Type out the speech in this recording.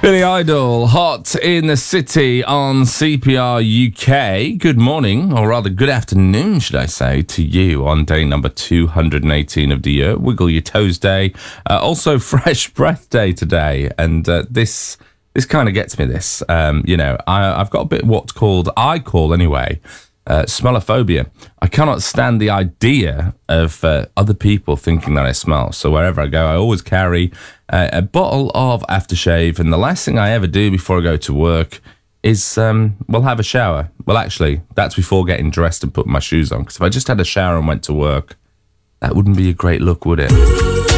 Billy Idol, Hot in the City on CPR UK. Good morning, or rather good afternoon, should I say, to you on day number 218 of the year. Wiggle your toes day. Also Fresh Breath Day today. And this kind of gets me this. I've got a bit I call smellophobia. I cannot stand the idea of other people thinking that I smell. So wherever I go, I always carry a bottle of aftershave. And the last thing I ever do before I go to work is, have a shower. Well, actually, that's before getting dressed and putting my shoes on. Because if I just had a shower and went to work, that wouldn't be a great look, would it?